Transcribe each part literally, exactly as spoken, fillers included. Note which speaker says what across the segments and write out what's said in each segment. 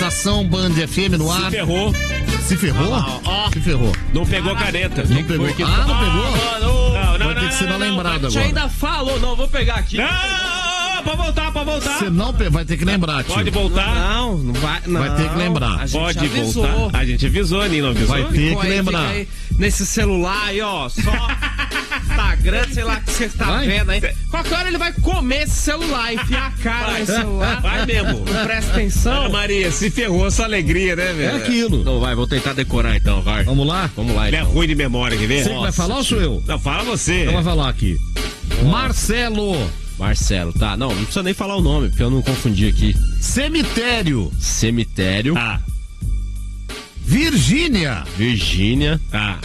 Speaker 1: Redação Band F M no ar.
Speaker 2: Se ferrou.
Speaker 1: Se ferrou?
Speaker 2: Ah, ó.
Speaker 1: Se ferrou.
Speaker 2: Não pegou a caneta.
Speaker 1: Não pegou.
Speaker 3: porque-
Speaker 1: Ah, não pegou?
Speaker 2: Não, não,
Speaker 1: Vai ter
Speaker 2: não,
Speaker 1: que ser
Speaker 2: não,
Speaker 1: na
Speaker 2: não,
Speaker 1: lembrada
Speaker 3: A gente
Speaker 1: agora.
Speaker 3: ainda falou, não, vou pegar aqui.
Speaker 2: Não, pode voltar, pode voltar.
Speaker 1: Você não pe- vai ter que lembrar, tio.
Speaker 2: Pode voltar.
Speaker 3: Não, não vai. Não.
Speaker 1: Vai ter que lembrar.
Speaker 3: A gente
Speaker 2: Pode
Speaker 3: avisou.
Speaker 2: voltar. A gente avisou, Nino avisou.
Speaker 1: Vai ter
Speaker 3: Ficou
Speaker 1: que
Speaker 3: aí,
Speaker 1: lembrar.
Speaker 3: fica aí nesse celular aí, ó, só Instagram, sei lá o que você tá
Speaker 1: Vai.
Speaker 3: vendo aí. Qualquer hora ele vai comer esse celular, enfiar a cara
Speaker 2: Vai.
Speaker 3: no celular.
Speaker 2: Vai mesmo.
Speaker 3: Não presta atenção.
Speaker 2: Ana Maria, se ferrou essa alegria, né,
Speaker 1: É
Speaker 2: velho?
Speaker 1: aquilo.
Speaker 2: Não vai, vou tentar decorar então, vai.
Speaker 1: Vamos lá?
Speaker 3: Vamos lá,
Speaker 2: Ele é
Speaker 3: então.
Speaker 2: ruim de memória, quer ver?
Speaker 1: Você que vai falar ou sou eu?
Speaker 2: Não, fala você.
Speaker 1: Então vai falar aqui. Marcelo.
Speaker 3: Marcelo, tá, não, não precisa nem falar o nome, porque eu não confundi aqui.
Speaker 1: Cemitério.
Speaker 3: Cemitério,
Speaker 2: Tá,
Speaker 1: Virgínia.
Speaker 3: Virgínia,
Speaker 2: tá.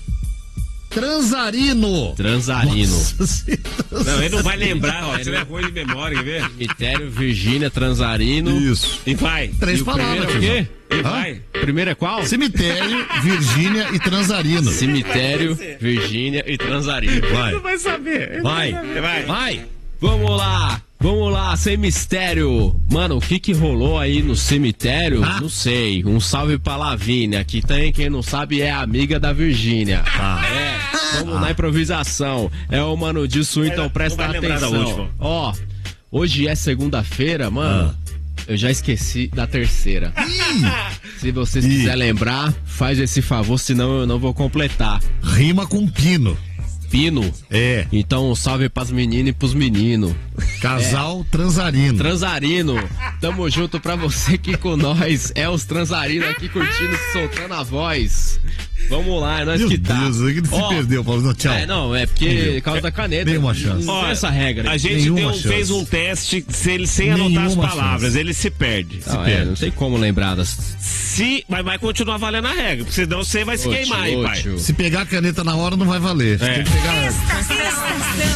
Speaker 1: Transarino.
Speaker 3: Transarino.
Speaker 1: Nossa senhora.
Speaker 2: Não, ele não vai lembrar, ó. Você não é ruim de memória, quer ver?
Speaker 3: Cemitério, Virgínia, Transarino.
Speaker 1: Isso.
Speaker 2: E vai.
Speaker 1: Três
Speaker 3: E o
Speaker 1: palavras.
Speaker 3: primeiro é o
Speaker 1: tio.
Speaker 3: quê?
Speaker 2: E
Speaker 1: Hã?
Speaker 2: vai.
Speaker 3: Primeiro é qual?
Speaker 1: Cemitério, Virgínia e Transarino.
Speaker 3: Cemitério, Virgínia e Transarino.
Speaker 1: Vai.
Speaker 2: Não vai saber.
Speaker 3: Vai,
Speaker 2: Vai.
Speaker 3: vai. Vamos lá, vamos lá, sem mistério. Mano, o que que rolou aí no cemitério?
Speaker 1: Ah.
Speaker 3: Não sei. Um salve pra Lavínia, que tem, quem não sabe, é amiga da Virgínia.
Speaker 1: Ah.
Speaker 3: É, vamos na improvisação. É o Mano disso, então
Speaker 2: não
Speaker 3: presta
Speaker 2: vai lembrar da
Speaker 3: atenção.
Speaker 2: última.
Speaker 3: Ó, hoje é segunda-feira, mano. Eu já esqueci da terceira. Se vocês
Speaker 1: Ih.
Speaker 3: quiserem lembrar, faz esse favor, senão eu não vou completar.
Speaker 1: Rima com pino.
Speaker 3: Pino.
Speaker 1: É.
Speaker 3: Então, um salve pras meninas e pros meninos.
Speaker 1: Casal Transarino.
Speaker 3: Transarino, tamo junto pra você aqui com nós. É os Transarinos aqui curtindo, soltando a voz. Vamos lá, é nós
Speaker 1: Meu
Speaker 3: que tá.
Speaker 1: Deus, ele se
Speaker 3: Ó,
Speaker 1: perdeu, Paulo. Não, tchau.
Speaker 3: É, não, é porque
Speaker 1: Entendeu?
Speaker 3: por causa da caneta.
Speaker 1: Nenhuma chance.
Speaker 3: Não
Speaker 2: Ó,
Speaker 3: tem essa regra.
Speaker 2: A gente
Speaker 1: Nenhuma
Speaker 2: deu-
Speaker 1: chance.
Speaker 2: fez um teste se ele, sem anotar as
Speaker 1: Nenhuma
Speaker 2: palavras,
Speaker 1: chance.
Speaker 2: ele se perde.
Speaker 3: Não, é, não tem como lembrar das.
Speaker 2: Se, mas vai continuar valendo a regra, porque senão você vai se
Speaker 3: Ô,
Speaker 2: queimar
Speaker 3: tio,
Speaker 2: aí, pai.
Speaker 3: tio.
Speaker 1: Se pegar a caneta na hora, não vai valer. Você
Speaker 2: É.
Speaker 1: tem que pegar.
Speaker 4: Estação